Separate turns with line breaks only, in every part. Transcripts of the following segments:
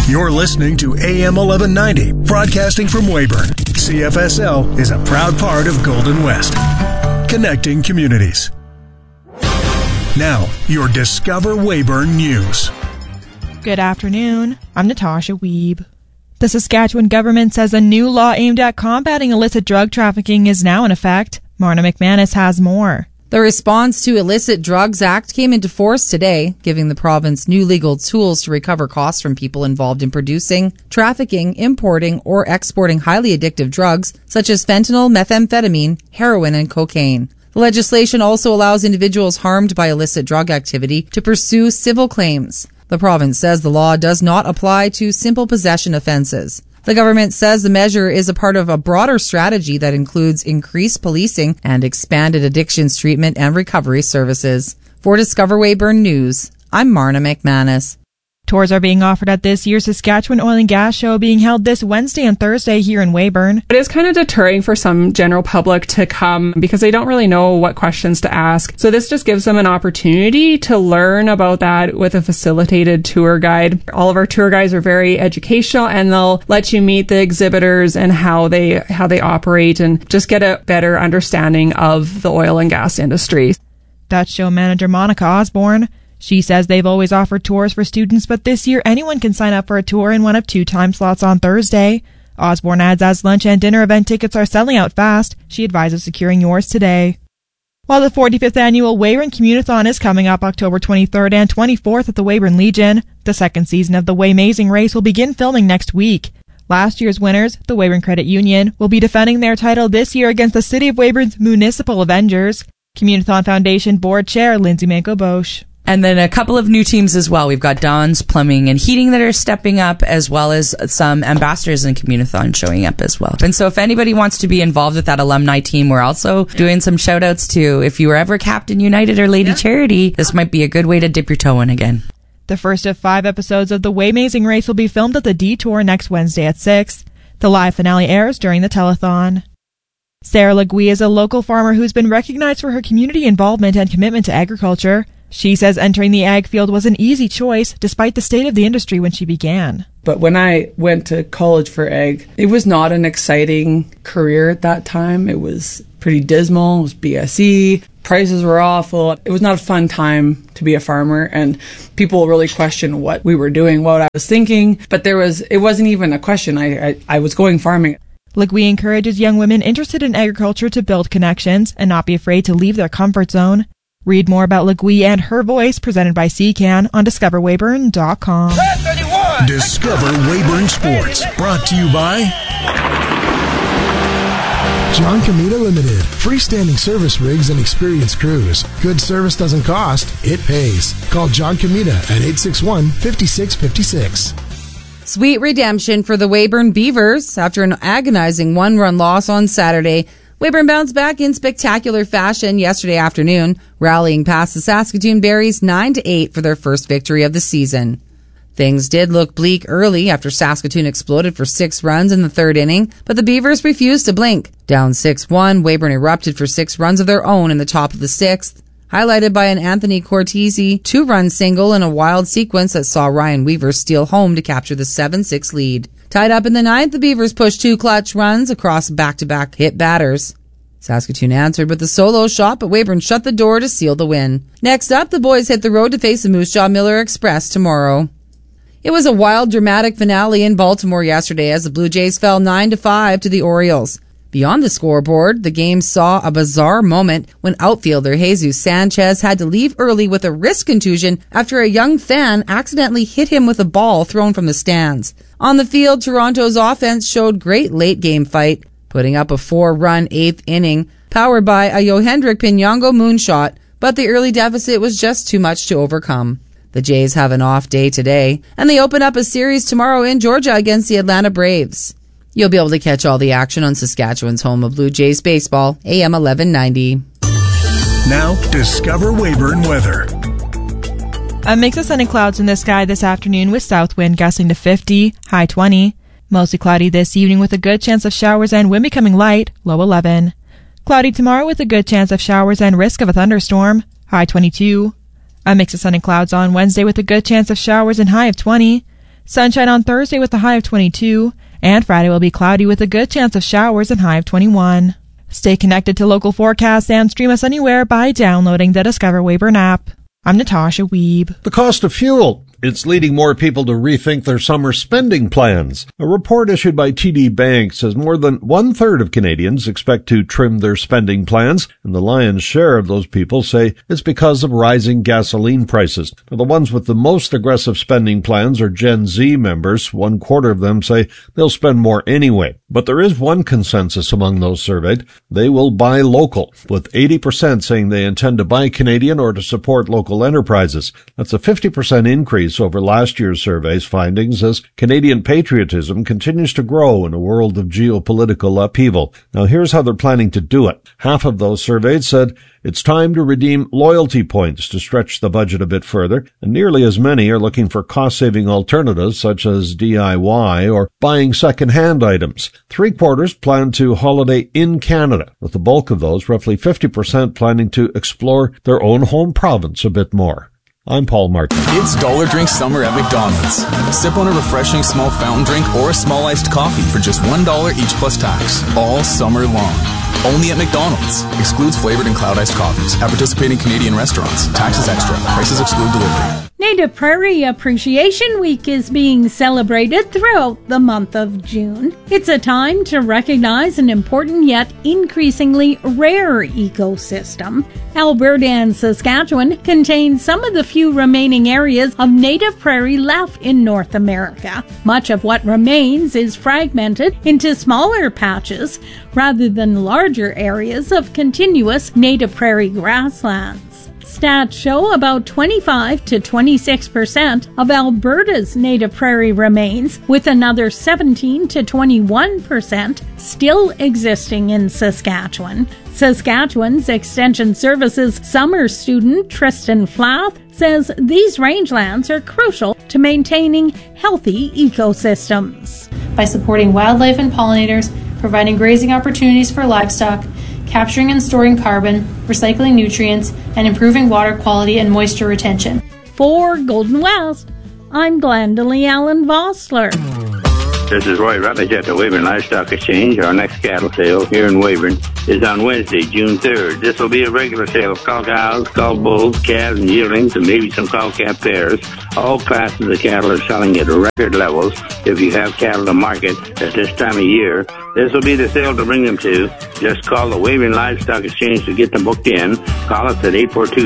You're listening to AM 1190, broadcasting from Weyburn. CFSL is a proud part of Golden West, connecting communities. Now, your Discover Weyburn News.
Good afternoon. I'm Natasha Wiebe. The Saskatchewan government says a new law aimed at combating illicit drug trafficking is now in effect. Marna McManus has more.
The Response to Illicit Drugs Act came into force today, giving the province new legal tools to recover costs from people involved in producing, trafficking, importing, or exporting highly addictive drugs such as fentanyl, methamphetamine, heroin, and cocaine. The legislation also allows individuals harmed by illicit drug activity to pursue civil claims. The province says the law does not apply to simple possession offenses. The government says the measure is a part of a broader strategy that includes increased policing and expanded addictions treatment and recovery services. For Discover Weyburn News, I'm Marna McManus.
Tours are being offered at this year's Saskatchewan Oil and Gas Show being held this Wednesday and Thursday here in Weyburn.
It is kind of deterring for some general public to come because they don't really know what questions to ask. So this just gives them an opportunity to learn about that with a facilitated tour guide. All of our tour guides are very educational and they'll let you meet the exhibitors and how they operate and just get a better understanding of the oil and gas industry.
That's show manager Monica Osborne. She says they've always offered tours for students, but this year anyone can sign up for a tour in one of 2 time slots on Thursday. Osborne adds as lunch and dinner event tickets are selling out fast, she advises securing yours today. While the 45th annual Weyburn Communithon is coming up October 23rd and 24th at the Weyburn Legion, the second season of the Weymazing race will begin filming next week. Last year's winners, the Weyburn Credit Union, will be defending their title this year against the City of Weyburn's Municipal Avengers. Communithon Foundation Board Chair Lindsay Manco-Bosch.
And then a couple of new teams as well. We've got Don's Plumbing and Heating that are stepping up, as well as some ambassadors in Communithon showing up as well. And so if anybody wants to be involved with that alumni team, we're also doing some shout outs to if you were ever Captain United or Lady Charity, this might be a good way to dip your toe in again.
The first of 5 episodes of the Weymazing race will be filmed at the Detour next Wednesday at 6. The live finale airs during the telethon. Sarah Legui is a local farmer who's been recognized for her community involvement and commitment to agriculture. She says entering the ag field was an easy choice, despite the state of the industry when she began.
But when I went to college for ag, it was not an exciting career at that time. It was pretty dismal. It was BSE. Prices were awful. It was not a fun time to be a farmer, and people really questioned what we were doing, what I was thinking. But it wasn't even a question. I was going farming.
Legui encourages young women interested in agriculture to build connections and not be afraid to leave their comfort zone. Read more about Legui and her voice, presented by CCAN, on discoverweyburn.com.
Discover Weyburn Sports, brought to you by
John Comita Limited. Freestanding service rigs and experienced crews. Good service doesn't cost, it pays. Call John Comita at 861-5656.
Sweet redemption for the Weyburn Beavers. After an agonizing 1-run loss on Saturday, Weyburn bounced back in spectacular fashion yesterday afternoon, rallying past the Saskatoon Berries 9-8 for their first victory of the season. Things did look bleak early after Saskatoon exploded for 6 runs in the 3rd inning, but the Beavers refused to blink. Down 6-1, Weyburn erupted for 6 runs of their own in the top of the 6th, highlighted by an Anthony Cortese 2-run single in a wild sequence that saw Ryan Weaver steal home to capture the 7-6 lead. Tied up in the 9th, the Beavers pushed 2 clutch runs across back-to-back hit batters. Saskatoon answered with a solo shot, but Weyburn shut the door to seal the win. Next up, the boys hit the road to face the Moose Jaw Miller Express tomorrow. It was a wild, dramatic finale in Baltimore yesterday as the Blue Jays fell 9-5 to the Orioles. Beyond the scoreboard, the game saw a bizarre moment when outfielder Jesus Sanchez had to leave early with a wrist contusion after a young fan accidentally hit him with a ball thrown from the stands. On the field, Toronto's offense showed great late-game fight, putting up a 4-run 8th inning, powered by a Yohendrick Pinongo moonshot, but the early deficit was just too much to overcome. The Jays have an off day today, and they open up a series tomorrow in Georgia against the Atlanta Braves. You'll be able to catch all the action on Saskatchewan's home of Blue Jays baseball, AM 1190.
Now, Discover Weyburn weather.
A mix of sun and clouds in the sky this afternoon with south wind gusting to 50, high 20. Mostly cloudy this evening with a good chance of showers and wind becoming light, low 11. Cloudy tomorrow with a good chance of showers and risk of a thunderstorm, high 22. A mix of sun and clouds on Wednesday with a good chance of showers and high of 20. Sunshine on Thursday with a high of 22, and Friday will be cloudy with a good chance of showers and high of 21. Stay connected to local forecasts and stream us anywhere by downloading the Discover Weyburn app. I'm Natasha Wiebe.
The cost of fuel. It's leading more people to rethink their summer spending plans. A report issued by TD Bank says more than 1/3 of Canadians expect to trim their spending plans, and the lion's share of those people say it's because of rising gasoline prices. Now, the ones with the most aggressive spending plans are Gen Z members. 1/4 of them say they'll spend more anyway. But there is one consensus among those surveyed. They will buy local, with 80% saying they intend to buy Canadian or to support local enterprises. That's a 50% increase over last year's survey's findings as Canadian patriotism continues to grow in a world of geopolitical upheaval. Now here's how they're planning to do it. Half of those surveyed said it's time to redeem loyalty points to stretch the budget a bit further, and nearly as many are looking for cost-saving alternatives such as DIY or buying second-hand items. 3/4 plan to holiday in Canada, with the bulk of those, roughly 50%, planning to explore their own home province a bit more. I'm Paul Martin.
It's Dollar Drink Summer at McDonald's. Sip on a refreshing small fountain drink or a small iced coffee for just $1 each plus tax, all summer long. Only at McDonald's. Excludes flavored and cloud iced coffees. At participating Canadian restaurants. Taxes extra. Prices exclude delivery.
Native Prairie Appreciation Week is being celebrated throughout the month of June. It's a time to recognize an important yet increasingly rare ecosystem. Alberta and Saskatchewan contain some of the few remaining areas of native prairie left in North America. Much of what remains is fragmented into smaller patches rather than larger areas of continuous native prairie grasslands. Stats show about 25 to 26% of Alberta's native prairie remains, with another 17 to 21% still existing in Saskatchewan. Saskatchewan's Extension Services summer student Tristan Flath says these rangelands are crucial to maintaining healthy ecosystems.
By supporting wildlife and pollinators, providing grazing opportunities for livestock, capturing and storing carbon, recycling nutrients, and improving water quality and moisture retention.
For Golden West, I'm Glendalee Allen Vossler.
This is Roy Rutledge at the Weyburn Livestock Exchange. Our next cattle sale here in Weyburn is on Wednesday, June 3rd. This will be a regular sale of cull cows, cull bulls, calves, and yearlings, and maybe some cull calf pairs. All classes of cattle are selling at record levels. If you have cattle to market at this time of year, this will be the sale to bring them to. Just call the Weyburn Livestock Exchange to get them booked in. Call us at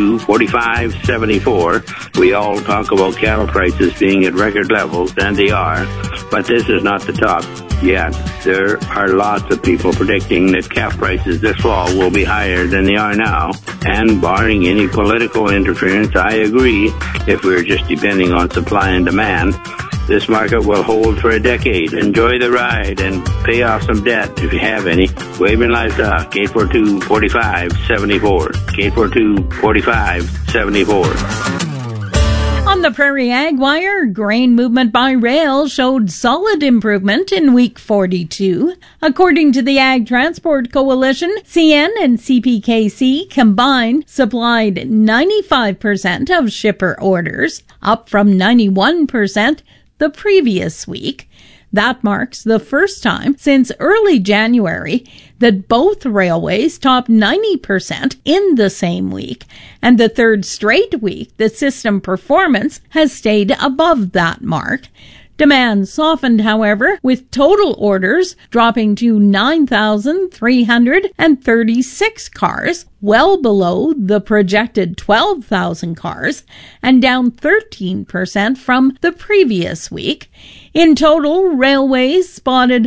842-4574. We all talk about cattle prices being at record levels, and they are, but this is not the top yet. There are lots of people predicting that calf prices this fall will be higher than they are now, and barring any political interference, I agree, if we're just depending on supply and demand, this market will hold for a decade. Enjoy the ride and pay off some debt if you have any. Weyburn Livestock, 842-4574. 842-4574.
On the Prairie Ag Wire, grain movement by rail showed solid improvement in week 42. According to the Ag Transport Coalition, CN and CPKC combined supplied 95% of shipper orders, up from 91% the previous week. That marks the first time since early January that both railways topped 90% in the same week, and the third straight week the system performance has stayed above that mark. Demand softened, however, with total orders dropping to 9,336 cars, well below the projected 12,000 cars, and down 13% from the previous week. In total, railways spotted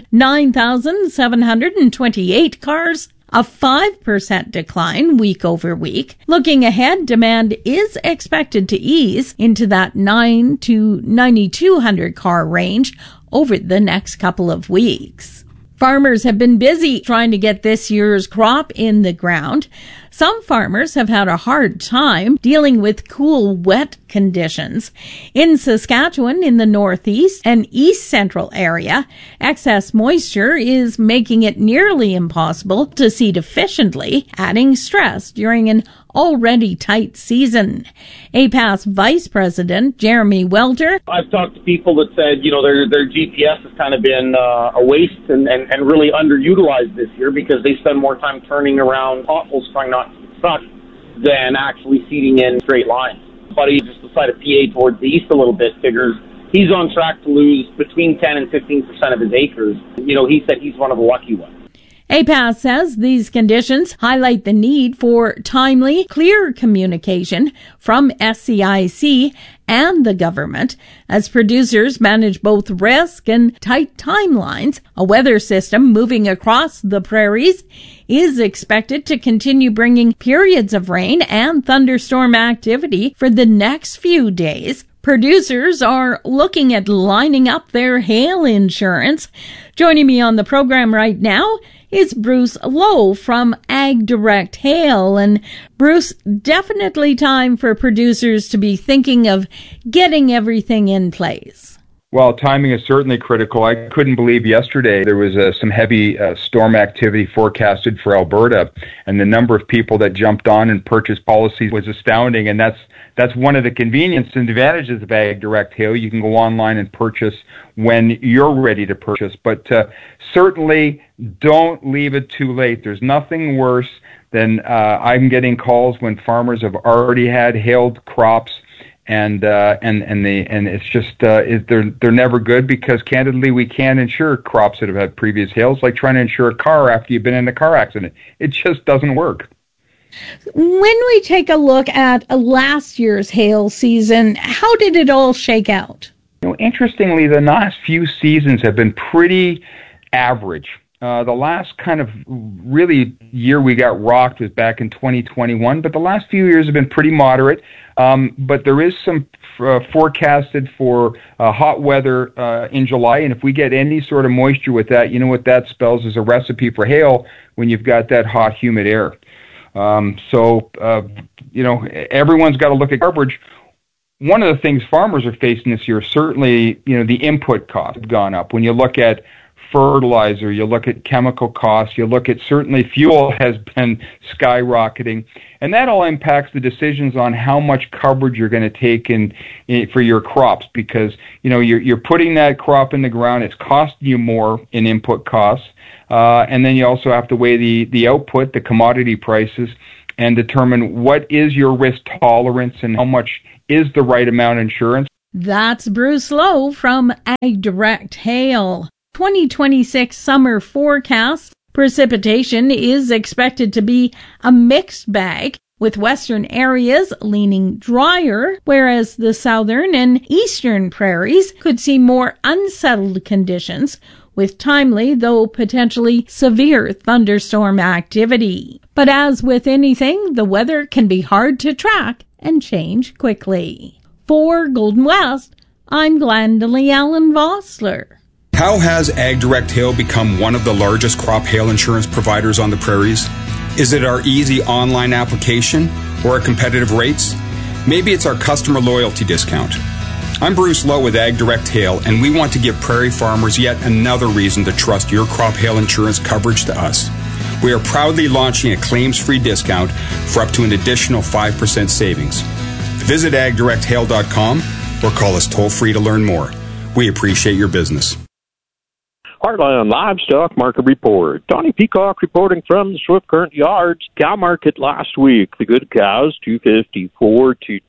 9,728 cars, a 5% decline week over week. Looking ahead, demand is expected to ease into that 9 to 9,200 car range over the next couple of weeks. Farmers have been busy trying to get this year's crop in the ground. Some farmers have had a hard time dealing with cool, wet conditions. In Saskatchewan, in the northeast and east central area, excess moisture is making it nearly impossible to seed efficiently, adding stress during an already tight season. APAS Vice President Jeremy Welter.
I've talked to people that said, their GPS has kind of been a waste and really underutilized this year because they spend more time turning around potholes trying not to get stuck than actually seeding in straight lines. But he just decided PA towards the east a little bit, figures he's on track to lose between 10 and 15% of his acres. He said he's one of the lucky ones.
APAS says these conditions highlight the need for timely, clear communication from SCIC and the government as producers manage both risk and tight timelines. A weather system moving across the prairies is expected to continue bringing periods of rain and thunderstorm activity for the next few days. Producers are looking at lining up their hail insurance. Joining me on the program right now is Bruce Lowe from Ag Direct Hail. And Bruce, definitely time for producers to be thinking of getting everything in place.
Well, timing is certainly critical. I couldn't believe yesterday there was some heavy storm activity forecasted for Alberta, and the number of people that jumped on and purchased policies was astounding, and that's one of the convenience and advantages of Ag Direct Hail. You can go online and purchase when you're ready to purchase, but certainly don't leave it too late. There's nothing worse than I'm getting calls when farmers have already had hailed crops, and it's just they're never good because candidly we can't insure crops that have had previous hails, like trying to insure a car after you've been in a car accident. It just doesn't work.
When we take a look at last year's hail season, how did it all shake out?
Interestingly, the last few seasons have been pretty average. The last kind of really year we got rocked was back in 2021, but the last few years have been pretty moderate. But there is some forecasted for hot weather in July, and if we get any sort of moisture with that, you know what that spells is a recipe for hail when you've got that hot, humid air. Everyone's got to look at coverage. One of the things farmers are facing this year, certainly, the input costs have gone up. When you look at fertilizer, you look at chemical costs, you look at certainly fuel has been skyrocketing, and that all impacts the decisions on how much coverage you're going to take in for your crops, because you're putting that crop in the ground, it's costing you more in input costs, and then you also have to weigh the output, the commodity prices, and determine what is your risk tolerance and how much is the right amount of insurance.
That's Bruce Lowe from Ag Direct Hail. 2026 summer forecast. Precipitation is expected to be a mixed bag, with western areas leaning drier, whereas the southern and eastern prairies could see more unsettled conditions, with timely, though potentially severe thunderstorm activity. But as with anything, the weather can be hard to track and change quickly. For Golden West, I'm Glendalee Allen Vossler.
How has Ag Direct Hail become one of the largest crop hail insurance providers on the prairies? Is it our easy online application or our competitive rates? Maybe it's our customer loyalty discount. I'm Bruce Lowe with Ag Direct Hail, and we want to give prairie farmers yet another reason to trust your crop hail insurance coverage to us. We are proudly launching a claims-free discount for up to an additional 5% savings. Visit agdirecthail.com or call us toll-free to learn more. We appreciate your business.
Heartland Livestock Market Report. Donnie Peacock reporting from the Swift Current Yards. Cow market last week. The good cows, $254 to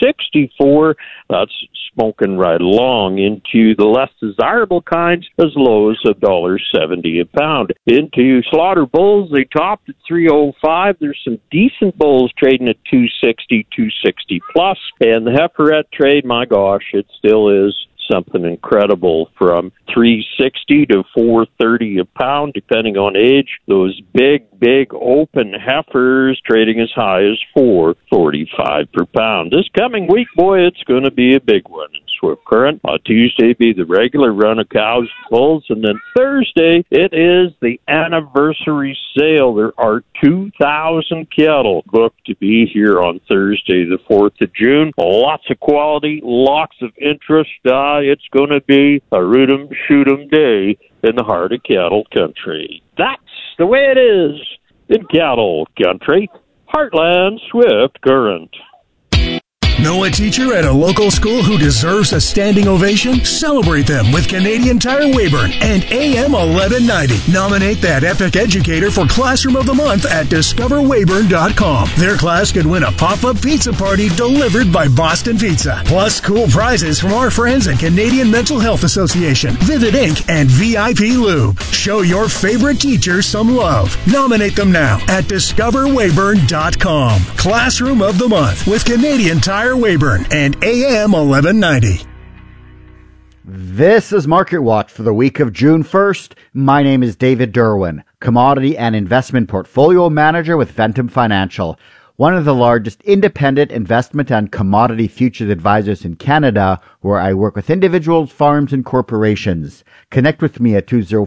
$264. That's smoking right along into the less desirable kinds as low as $1.70 a pound. Into slaughter bulls, they topped at $305. There's some decent bulls trading at $260, $260 plus. And the heiferette trade, my gosh, it still is something incredible, from $360 to $430 a pound, depending on age. Those big open heifers trading as high as $445 per pound. This coming week, boy, it's going to be a big one in Swift Current. On Tuesday, be the regular run of cows and bulls, and then Thursday, it is the anniversary sale. There are 2,000 cattle booked to be here on Thursday, the 4th of June. Lots of quality, lots of interest. It's going to be a root 'em, shoot 'em day in the heart of cattle country. That's the way it is in cattle country. Heartland Swift Current.
Know a teacher at a local school who deserves a standing ovation? Celebrate them with Canadian Tire Weyburn and AM 1190. Nominate that epic educator for Classroom of the Month at discoverweyburn.com. Their class could win a pop-up pizza party delivered by Boston Pizza. Plus cool prizes from our friends at Canadian Mental Health Association, Vivid Inc., and VIP Lube. Show your favorite teacher some love. Nominate them now at discoverweyburn.com. Classroom of the Month with Canadian Tire Weyburn and AM 1190.
This is Market Watch for the week of June 1st. My name is David Derwin, Commodity and Investment Portfolio Manager with Ventum Financial, one of the largest independent investment and commodity futures advisors in Canada, where I work with individuals, farms, and corporations. Connect with me at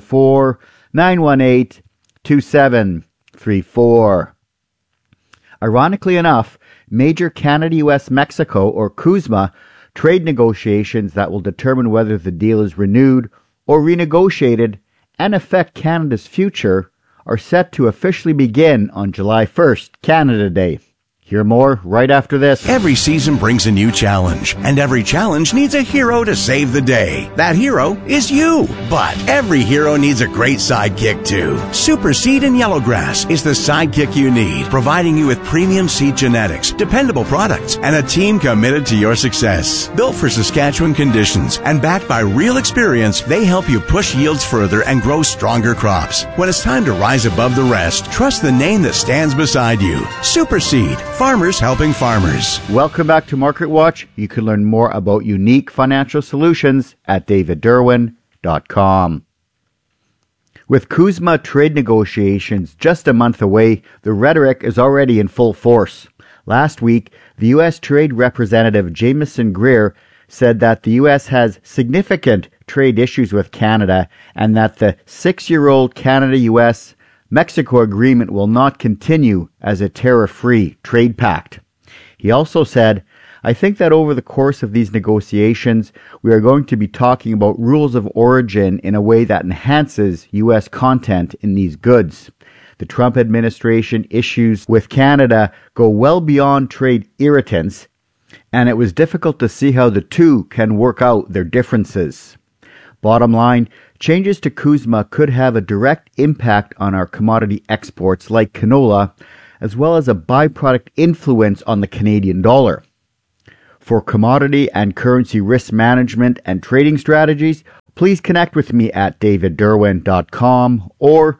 204-918-2734. Ironically enough, major Canada-US-Mexico, or CUSMA, trade negotiations that will determine whether the deal is renewed or renegotiated and affect Canada's future are set to officially begin on July 1st, Canada Day. Hear more right after this.
Every season brings a new challenge, and every challenge needs a hero to save the day. That hero is you. But every hero needs a great sidekick too. Super Seed and Yellowgrass is the sidekick you need, providing you with premium seed genetics, dependable products, and a team committed to your success. Built for Saskatchewan conditions and backed by real experience, they help you push yields further and grow stronger crops. When it's time to rise above the rest, trust the name that stands beside you. Super Seed. Farmers helping farmers.
Welcome back to Market Watch. You can learn more about unique financial solutions at davidderwin.com. With CUSMA trade negotiations just a month away, the rhetoric is already in full force. Last week, the U.S. Trade Representative Jameson Greer said that the U.S. has significant trade issues with Canada and that the 6-year-old Canada-U.S. Mexico agreement will not continue as a tariff-free trade pact. He also said, I think that over the course of these negotiations, we are going to be talking about rules of origin in a way that enhances U.S. content in these goods. The Trump administration issues with Canada go well beyond trade irritants, and it was difficult to see how the two can work out their differences. Bottom line, changes to CUSMA could have a direct impact on our commodity exports like canola, as well as a byproduct influence on the Canadian dollar. For commodity and currency risk management and trading strategies, please connect with me at davidderwin.com or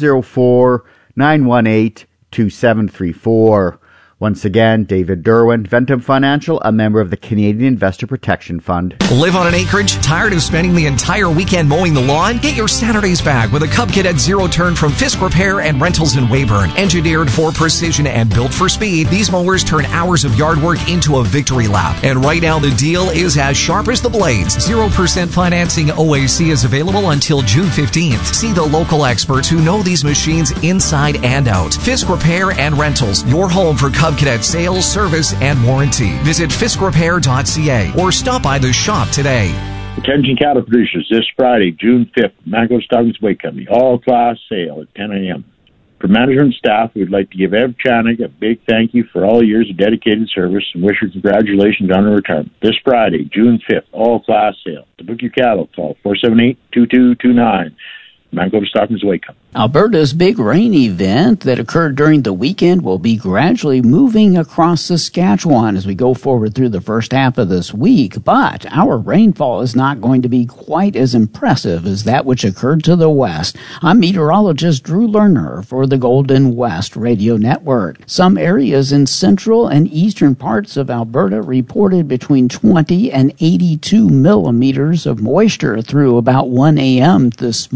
204-918-2734. Once again, David Derwin, Ventum Financial, a member of the Canadian Investor Protection Fund.
Live on an acreage? Tired of spending the entire weekend mowing the lawn? Get your Saturdays back with a Cub Cadet Zero Turn from Fisk Repair and Rentals in Weyburn. Engineered for precision and built for speed, these mowers turn hours of yard work into a victory lap. And right now, the deal is as sharp as the blades. 0% financing OAC is available until June 15th. See the local experts who know these machines inside and out. Fisk Repair and Rentals, your home for Cub Cadet sales, service, and warranty. Visit fiskrepair.ca or stop by the shop today.
Attention cattle producers, this Friday, June 5th, Mango Stockings Weight Company, all-class sale at 10 a.m. For management and staff, we'd like to give Ev Chanik a big thank you for all years of dedicated service and wish her congratulations on her retirement. This Friday, June 5th, all-class sale. To book your cattle, call 478-2229. Mango Stockings Weight Company.
Alberta's big rain event that occurred during the weekend will be gradually moving across Saskatchewan as we go forward through the first half of this week, but our rainfall is not going to be quite as impressive as that which occurred to the west. I'm meteorologist Drew Lerner for the Golden West Radio Network. Some areas in central and eastern parts of Alberta reported between 20 and 82 millimeters of moisture through about 1 a.m. this morning.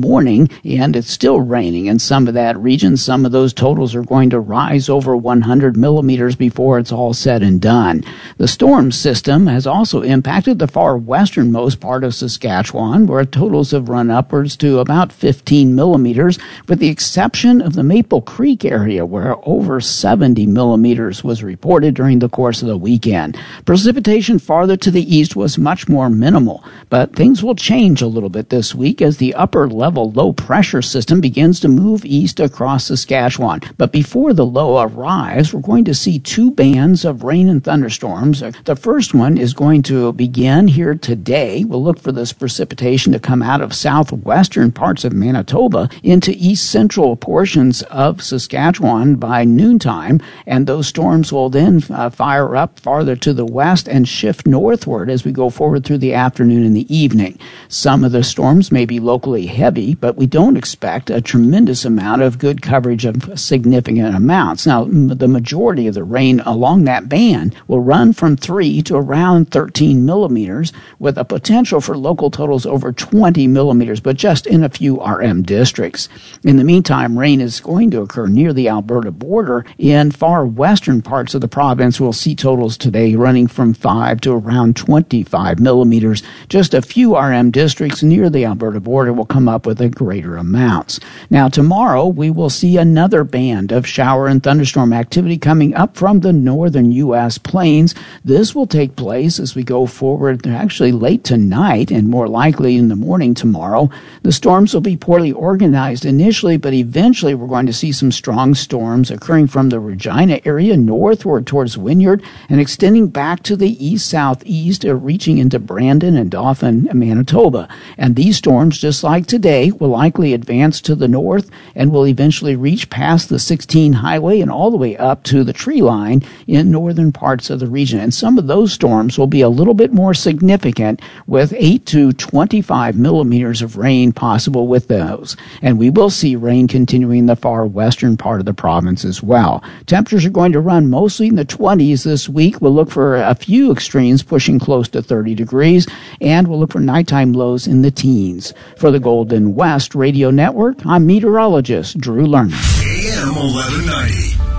raining, and it's still raining in some of that region. Some of those totals are going to rise over 100 millimeters before it's all said and done. The storm system has also impacted the far westernmost part of Saskatchewan, where totals have run upwards to about 15 millimeters, with the exception of the Maple Creek area, where over 70 millimeters was reported during the course of the weekend. Precipitation farther to the east was much more minimal, but things will change a little bit this week as the upper level low pressure system begins to move east across Saskatchewan. But before the low arrives, we're going to see two bands of rain and thunderstorms. The first one is going to begin here today. We'll look for this precipitation to come out of southwestern parts of Manitoba into east central portions of Saskatchewan by noontime, and those storms will then fire up farther to the west and shift northward as we go forward through the afternoon and the evening. Some of the storms may be locally heavy, but we don't expect a tremendous amount of good coverage of significant amounts. Now, the majority of the rain along that band will run from 3 to around 13 millimeters, with a potential for local totals over 20 millimeters, but just in a few RM districts. In the meantime, rain is going to occur near the Alberta border. In far western parts of the province, we'll see totals today running from 5 to around 25 millimeters. Just a few RM districts near the Alberta border will come up with a greater amounts. Now, tomorrow, we will see another band of shower and thunderstorm activity coming up from the northern U.S. plains. This will take place as we go forward, actually late tonight and more likely in the morning tomorrow. The storms will be poorly organized initially, but eventually we're going to see some strong storms occurring from the Regina area northward towards Wynyard and extending back to the east-southeast, reaching into Brandon and Dauphin, Manitoba. And these storms, just like today, will likely advance to the north and will eventually reach past the 16 highway and all the way up to the tree line in northern parts of the region. And some of those storms will be a little bit more significant, with 8 to 25 millimeters of rain possible with those. And we will see rain continuing in the far western part of the province as well. Temperatures are going to run mostly in the 20s this week. We'll look for a few extremes pushing close to 30 degrees, and we'll look for nighttime lows in the teens. For the Golden West Radio Network, I'm meteorologist Drew Lerner.
AM 1190.